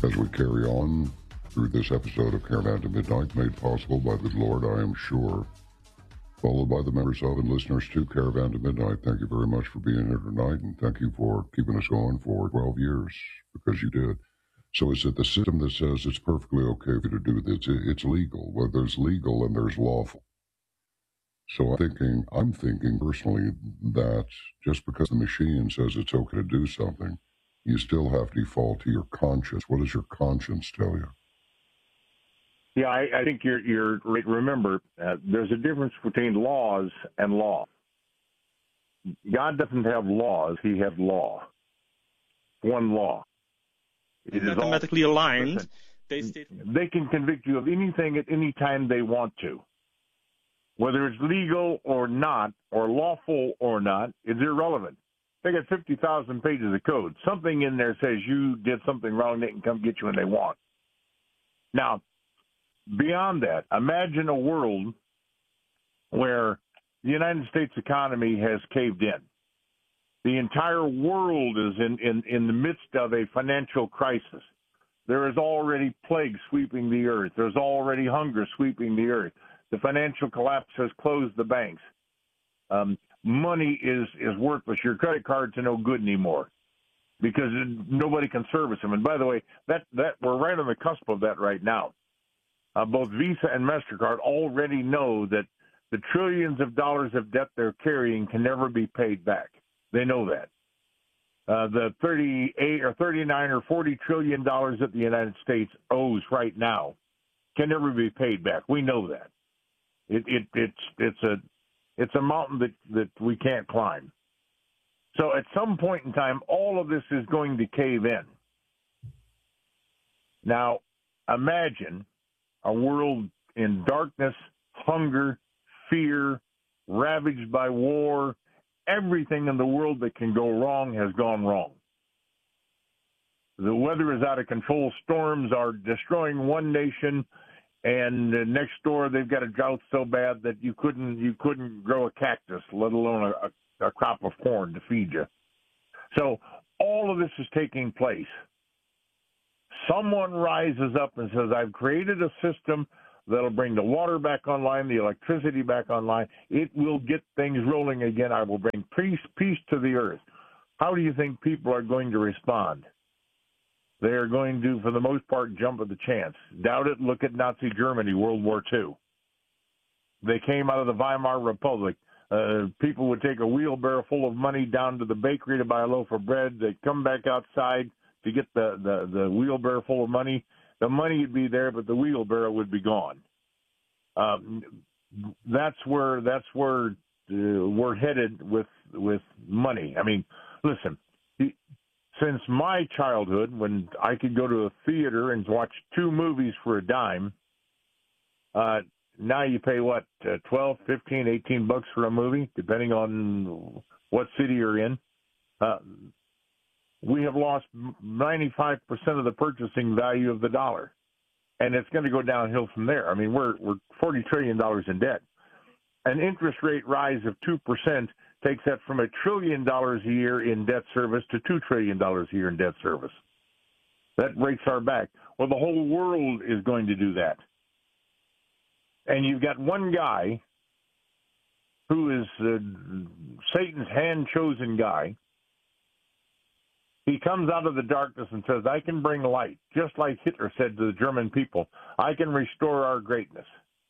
As we carry on through this episode of Caravan to Midnight, made possible by the Lord, I am sure, followed by the members of and listeners to Caravan to Midnight. Thank you very much for being here tonight, and thank you for keeping us going for 12 years, because you did. So is it the system that says it's perfectly okay for you to do this? It's legal. Well, there's legal and there's lawful. So I'm thinking personally that just because the machine says it's okay to do something, you still have to default to your conscience. What does your conscience tell you? Yeah, I think you're right. Remember, there's a difference between laws and law. God doesn't have laws; He has law. One law. It is mathematically aligned. They can convict you of anything at any time they want to. Whether it's legal or not, or lawful or not, is irrelevant. They got 50,000 pages of code. Something in there says you did something wrong, they can come get you when they want. Now, beyond that, imagine a world where the United States economy has caved in. The entire world is in the midst of a financial crisis. There is already plague sweeping the earth. There's already hunger sweeping the earth. The financial collapse has closed the banks. Money is worthless. Your credit cards are no good anymore because nobody can service them. And by the way, that we're right on the cusp of that right now. Both Visa and MasterCard already know that the trillions of dollars of debt they're carrying can never be paid back. They know that. The 38 or 39 or 40 trillion dollars that the United States owes right now can never be paid back. We know that. It's a mountain that we can't climb. So at some point in time, all of this is going to cave in. Now, imagine a world in darkness, hunger, fear, ravaged by war. Everything in the world that can go wrong has gone wrong. The weather is out of control. Storms are destroying one nation, and next door they've got a drought so bad that you couldn't grow a cactus, let alone a crop of corn to feed you. So all of this is taking place. Someone rises up and says, I've created a system that'll bring the water back online, the electricity back online. It will get things rolling again. I will bring peace to the earth. How do you think people are going to respond? They are going to, for the most part, jump at the chance. Doubt it? Look at Nazi Germany, World War II. They came out of the Weimar Republic. People would take a wheelbarrow full of money down to the bakery to buy a loaf of bread. They'd come back outside to get the wheelbarrow full of money. The money would be there, but the wheelbarrow would be gone. That's where we're headed with money. I mean, listen, since my childhood, when I could go to a theater and watch 2 movies for a dime, now you pay, what, 12, 15, 18 bucks for a movie, depending on what city you're in. We have lost 95% of the purchasing value of the dollar, and it's going to go downhill from there. I mean, we're $40 trillion in debt. An interest rate rise of 2% takes that from $1 trillion a year in debt service to $2 trillion a year in debt service. That breaks our back. Well, the whole world is going to do that. And you've got one guy who is Satan's hand-chosen guy. He comes out of the darkness and says, I can bring light, just like Hitler said to the German people. I can restore our greatness.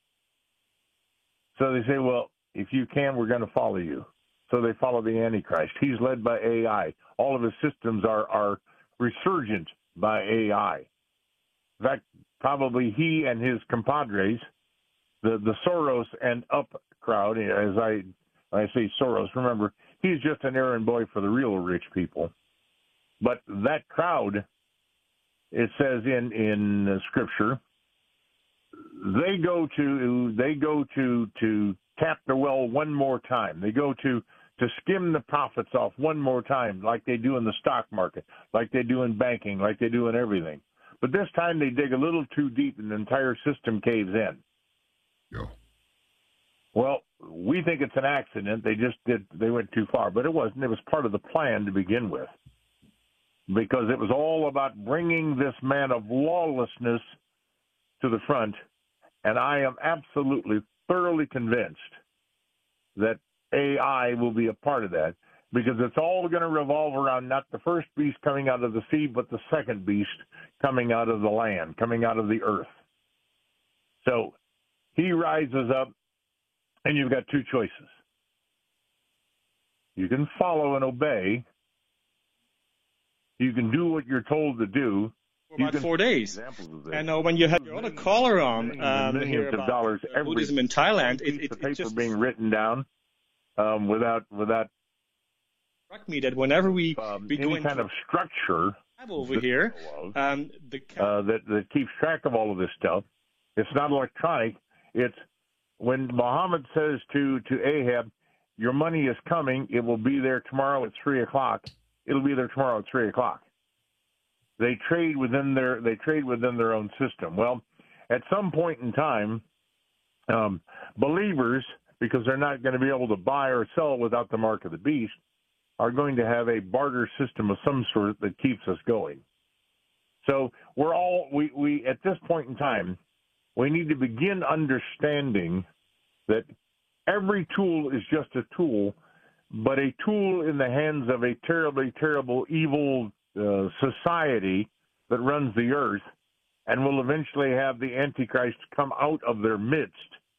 So they say, well, if you can, we're going to follow you. So they follow the Antichrist. He's led by AI. All of his systems are resurgent by AI. In fact, probably he and his compadres, the Soros and Up crowd, as I say Soros, remember, he's just an errand boy for the real rich people. But that crowd, it says in Scripture, they go to tap the well one more time. They go to skim the profits off one more time, like they do in the stock market, like they do in banking, like they do in everything. But this time they dig a little too deep and the entire system caves in. Yeah. Well, we think it's an accident. They went too far, but it wasn't. It was part of the plan to begin with. because it was all about bringing this man of lawlessness to the front. And I am absolutely, thoroughly convinced that AI will be a part of that, because it's all going to revolve around not the first beast coming out of the sea, but the second beast coming out of the land, coming out of the earth. So he rises up, and you've got two choices. You can follow and obey. You can do what you're told to do. For about 4 days. And when you have your other caller on here about dollars Buddhism in Thailand, it's just being written down without struck me that whenever we go any kind of structure over here, that keeps track of all of this stuff, it's not electronic. It's when Muhammad says to Ahab, "Your money is coming. It will be there tomorrow at 3 o'clock." It'll be there tomorrow at 3 o'clock. They trade within their own system. Well, at some point in time, believers, because they're not going to be able to buy or sell without the mark of the beast, are going to have a barter system of some sort that keeps us going. So we at this point in time, we need to begin understanding that every tool is just a tool, but a tool in the hands of a terribly, terrible, evil society that runs the earth and will eventually have the Antichrist come out of their midst.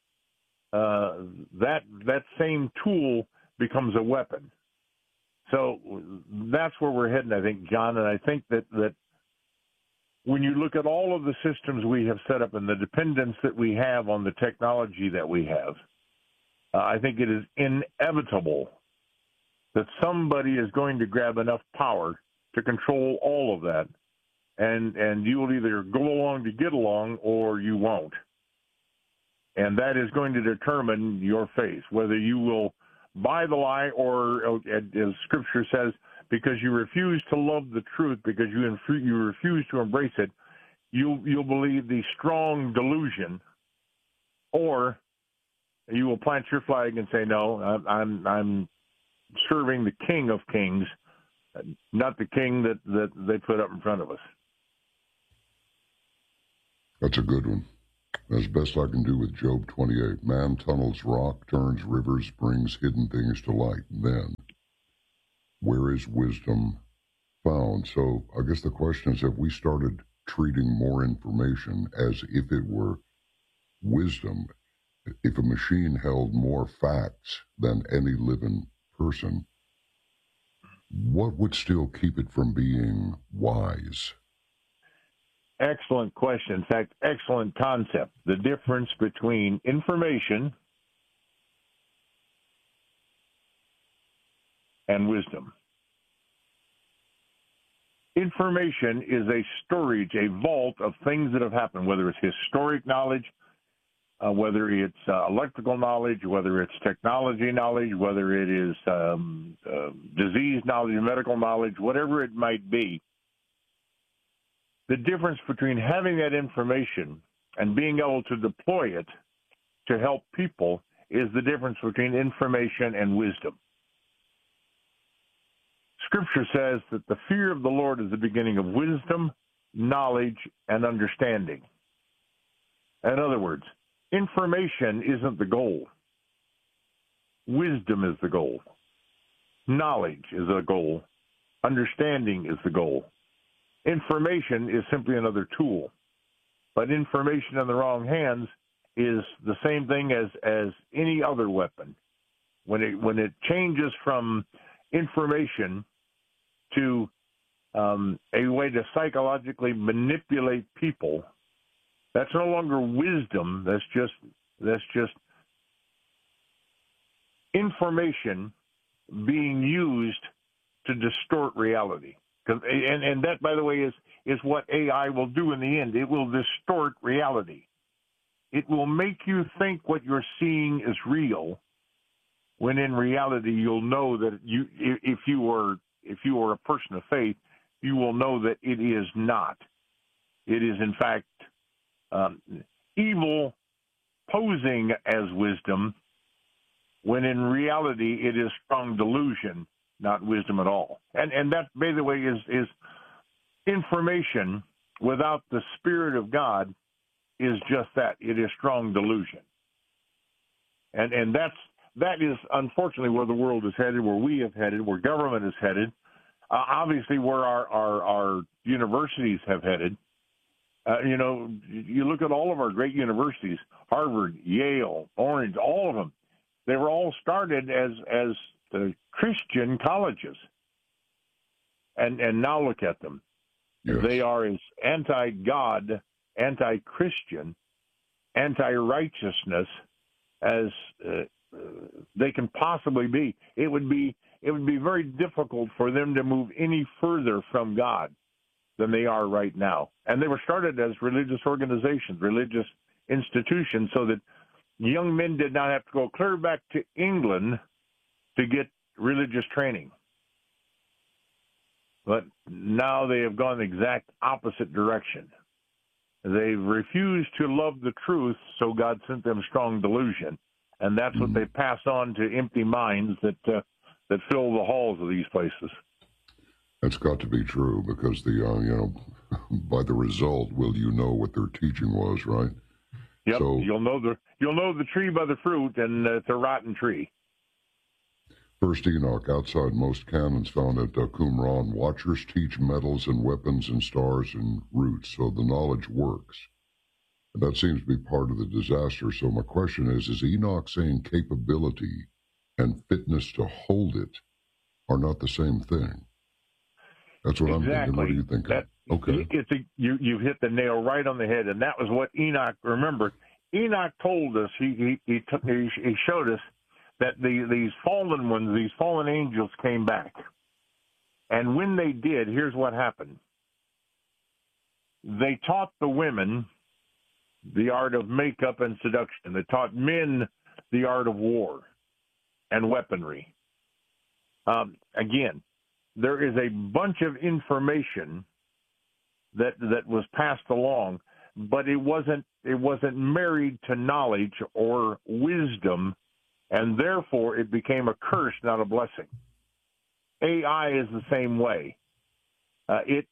That same tool becomes a weapon. So that's where we're heading, I think, John. And I think that when you look at all of the systems we have set up and the dependence that we have on the technology that we have, I think it is inevitable that somebody is going to grab enough power to control all of that, and you will either go along to get along or you won't. And that is going to determine your faith, whether you will buy the lie or, as Scripture says, because you refuse to love the truth, because you refuse to embrace it, you'll believe the strong delusion, or you will plant your flag and say, no, I'm serving the King of Kings, not the king that they put up in front of us. That's a good one. As best I can do with Job 28. Man tunnels rock, turns rivers, brings hidden things to light. Then, where is wisdom found? So I guess the question is, have we started treating more information as if it were wisdom? If a machine held more facts than any living person, what would still keep it from being wise? Excellent question. In fact, excellent concept. The difference between information and wisdom. Information is a storage, a vault of things that have happened, whether it's historic knowledge, whether it's electrical knowledge, whether it's technology knowledge, whether it is disease knowledge, medical knowledge, whatever it might be. The difference between having that information and being able to deploy it to help people is the difference between information and wisdom. Scripture says that the fear of the Lord is the beginning of wisdom, knowledge, and understanding. In other words, information isn't the goal. Wisdom is the goal. Knowledge is the goal. Understanding is the goal. Information is simply another tool. But information in the wrong hands is the same thing as any other weapon. When it changes from information to a way to psychologically manipulate people, that's no longer wisdom. That's just information being used to distort reality. And that, by the way, is what AI will do in the end. It will distort reality. It will make you think what you're seeing is real, when in reality you'll know that if you are a person of faith, you will know that it is not. It is, in fact, evil posing as wisdom, when in reality it is strong delusion, not wisdom at all. And that, by the way, is information without the Spirit of God is just that. It is strong delusion. And that is unfortunately where the world is headed, where we have headed, where government is headed, obviously where our universities have headed. You look at all of our great universities, Harvard, Yale, Orange, all of them. They were all started as Christian colleges. And now look at them. Yes. They are as anti-God, anti-Christian, anti-righteousness as they can possibly be. It would be very difficult for them to move any further from God than they are right now. And they were started as religious organizations, religious institutions, so that young men did not have to go clear back to England to get religious training. But now they have gone the exact opposite direction. They've refused to love the truth, so God sent them strong delusion. And that's what they pass on to empty minds that fill the halls of these places. That's got to be true, because by the result, will you know what their teaching was, right? Yep. So, you'll know the tree by the fruit, and it's a rotten tree. First Enoch, outside most canons found at Qumran, watchers teach metals and weapons and stars and roots, so the knowledge works. And that seems to be part of the disaster. So my question is Enoch saying capability and fitness to hold it are not the same thing? That's what I'm thinking. What do you think? Okay. You've hit the nail right on the head, and that was what Enoch, remember, Enoch told us, he showed us that these fallen ones, these fallen angels came back. And when they did, here's what happened. They taught the women the art of makeup and seduction. They taught men the art of war and weaponry. Again, there is a bunch of information that was passed along, but it wasn't married to knowledge or wisdom, and therefore it became a curse, not a blessing. AI is the same way. It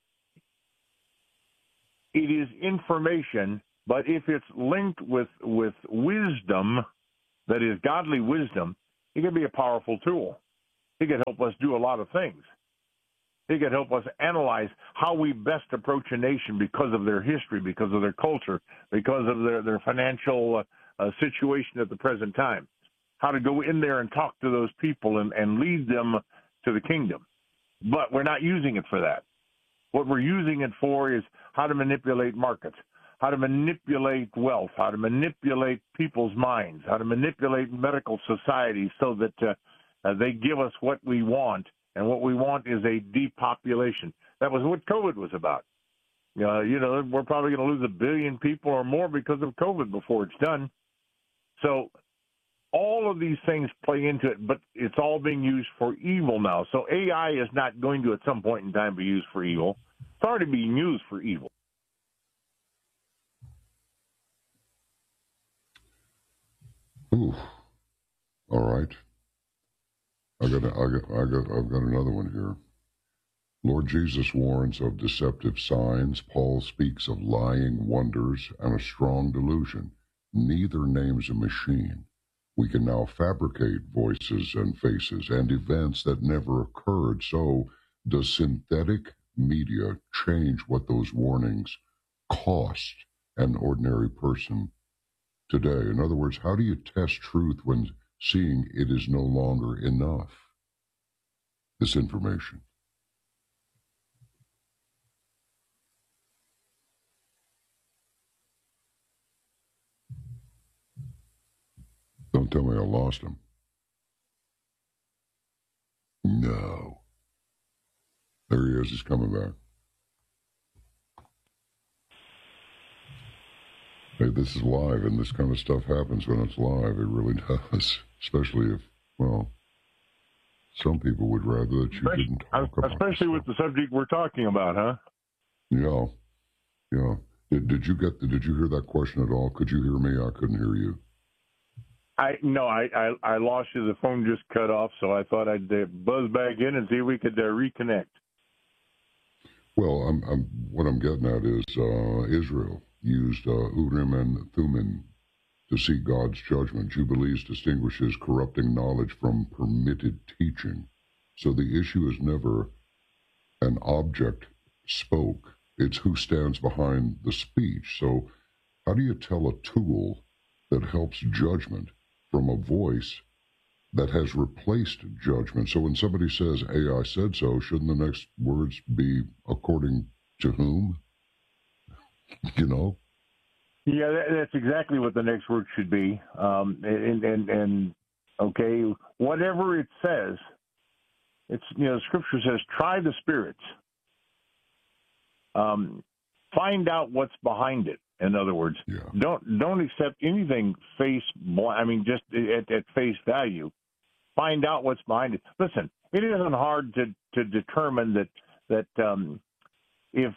is information, but if it's linked with wisdom, that is godly wisdom, it can be a powerful tool. It can help us do a lot of things. It can help us analyze how we best approach a nation because of their history, because of their culture, because of their financial situation at the present time. How to go in there and talk to those people and lead them to the kingdom. But we're not using it for that. What we're using it for is how to manipulate markets, how to manipulate wealth, how to manipulate people's minds, how to manipulate medical society so that they give us what we want, and what we want is a depopulation. That was what COVID was about. We're probably going to lose 1 billion people or more because of COVID before it's done. So all of these things play into it, but it's all being used for evil now. So AI is not going to, at some point in time, be used for evil. It's already being used for evil. Ooh. All right. I've got another one here. Lord Jesus warns of deceptive signs. Paul speaks of lying wonders and a strong delusion. Neither names a machine. We can now fabricate voices and faces and events that never occurred. So does synthetic media change what those warnings cost an ordinary person today? In other words, how do you test truth when seeing it is no longer enough? This information. Don't tell me I lost him. No. There he is. He's coming back. Hey, this is live, and this kind of stuff happens when it's live. It really does. Especially if, well, some people would rather that you didn't talk about it. Especially with the subject we're talking about, huh? Yeah. Yeah. Did you hear that question at all? Could you hear me? I couldn't hear you. No, I lost you. The phone just cut off, so I thought I'd buzz back in and see if we could reconnect. Well, what I'm getting at is Israel used Urim and Thummim to seek God's judgment. Jubilees distinguishes corrupting knowledge from permitted teaching. So the issue is never an object spoke. It's who stands behind the speech. So how do you tell a tool that helps judgment from a voice that has replaced judgment? So when somebody says AI said so, shouldn't the next words be according to whom? You know? Yeah, that's exactly what the next word should be. And okay, whatever it says, it's, Scripture says, try the spirits. Find out what's behind it. In other words, don't accept anything just at face value. Find out what's behind it. Listen, it isn't hard to determine that if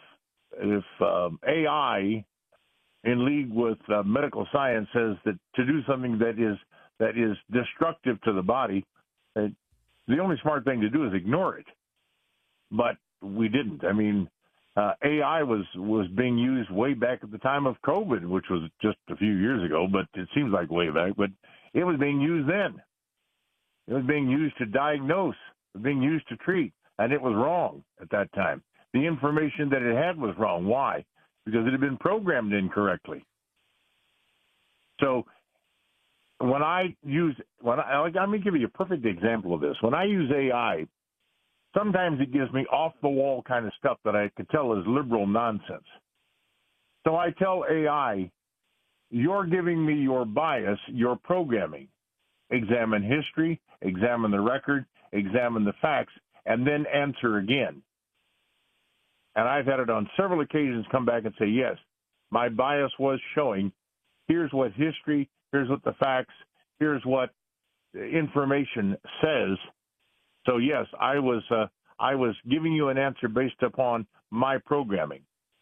AI in league with medical science says that to do something that is destructive to the body, the only smart thing to do is ignore it. But we didn't. I mean, AI was being used way back at the time of COVID, which was just a few years ago, but it seems like way back. But it was being used then. It was being used to diagnose. It was being used to treat, and it was wrong at that time. The information that it had was wrong. Why? Because it had been programmed incorrectly. So let me give you a perfect example of this. When I use AI, sometimes it gives me off-the-wall kind of stuff that I could tell is liberal nonsense. So I tell AI, you're giving me your bias, your programming. Examine history, examine the record, examine the facts, and then answer again. And I've had it on several occasions come back and say, yes, my bias was showing, here's what history, here's what the facts, here's what information says. So, yes, I was giving you an answer based upon my programming.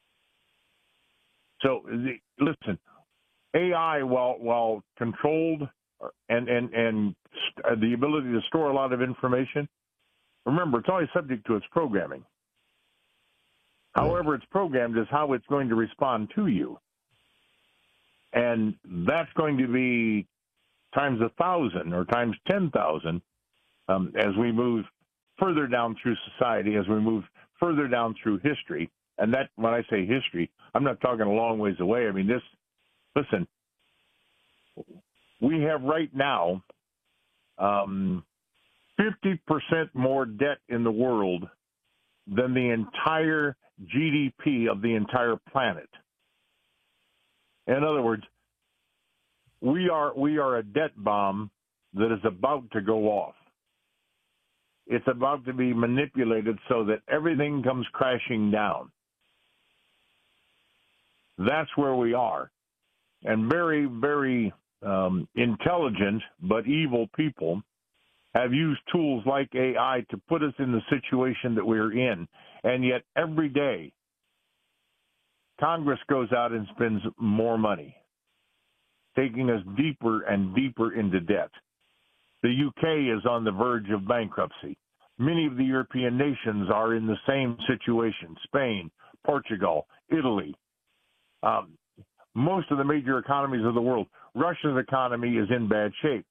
So, listen, AI, while controlled and the ability to store a lot of information, remember, it's always subject to its programming. However it's programmed is how it's going to respond to you. And that's going to be times 1,000 or times 10,000 as we move further down through society, as we move further down through history. And that, when I say history, I'm not talking a long ways away. I mean, listen, we have right now 50% more debt in the world than the entire GDP of the entire planet. In other words, we are a debt bomb that is about to go off. It's about to be manipulated so that everything comes crashing down. That's where we are. And very, very intelligent but evil people have used tools like AI to put us in the situation that we're in. And yet every day, Congress goes out and spends more money, taking us deeper and deeper into debt. The UK is on the verge of bankruptcy. Many of the European nations are in the same situation: Spain, Portugal, Italy. Most of the major economies of the world. Russia's economy is in bad shape.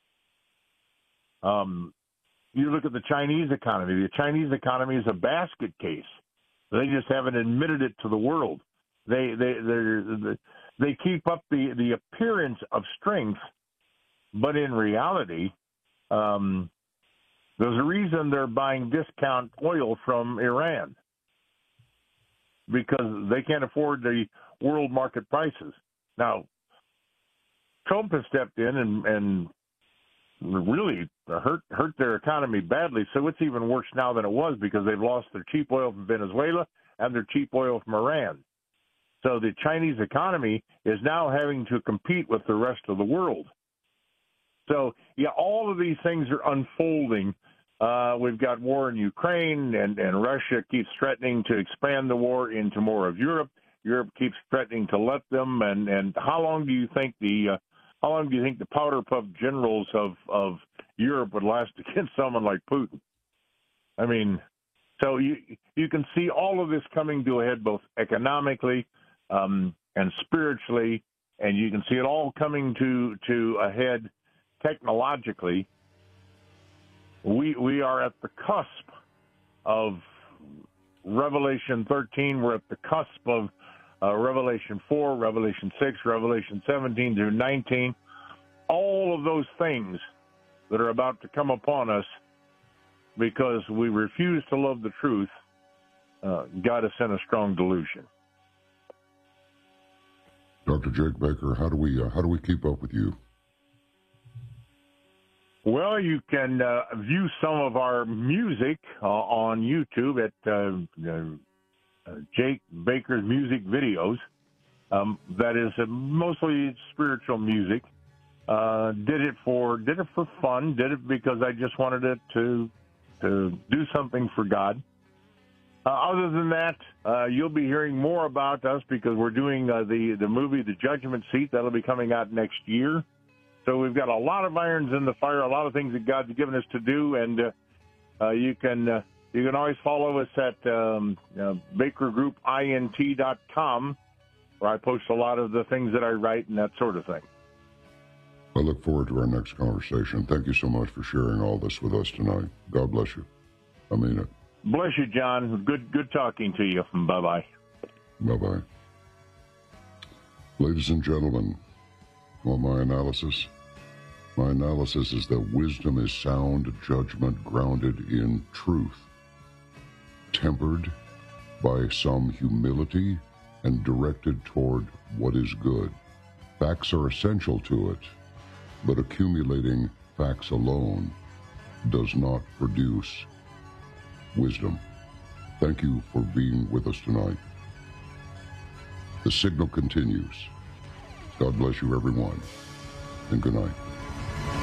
You look at the Chinese economy. The Chinese economy is a basket case. They just haven't admitted it to the world. They keep up the appearance of strength, but in reality, there's a reason they're buying discount oil from Iran, because they can't afford the world market prices. Now, Trump has stepped in and really hurt their economy badly, so it's even worse now than it was, because they've lost their cheap oil from Venezuela and their cheap oil from Iran. So the Chinese economy is now having to compete with the rest of the world. So, yeah, all of these things are unfolding. We've got war in Ukraine, and Russia keeps threatening to expand the war into more of Europe. Europe keeps threatening to let them. And how long do you think the powder puff generals of Europe would last against someone like Putin? I mean, So you can see all of this coming to a head, both economically and spiritually, and you can see it all coming to a head technologically. We are at the cusp of Revelation 13. We're at the cusp of Revelation 4, Revelation 6, Revelation 17 through 19. All of those things that are about to come upon us because we refuse to love the truth, got us in a strong delusion. Dr. Jake Baker, how do we keep up with you? Well, you can view some of our music on YouTube at Jake Baker's Music Videos. That is mostly spiritual music. Did it for fun. Did it because I just wanted it to do something for God. Other than that, you'll be hearing more about us because we're doing the movie The Judgment Seat. That'll be coming out next year. So we've got a lot of irons in the fire, a lot of things that God's given us to do, and you can always follow us at BakerGroupINT.com, where I post a lot of the things that I write and that sort of thing. I look forward to our next conversation. Thank you so much for sharing all this with us tonight. God bless you. I mean it. Bless you, John. Good talking to you. Bye-bye. Bye-bye. Ladies and gentlemen, want my analysis? My analysis is that wisdom is sound judgment grounded in truth, tempered by some humility and directed toward what is good. Facts are essential to it, but accumulating facts alone does not produce wisdom. Thank you for being with us tonight. The signal continues. God bless you, everyone, and good night.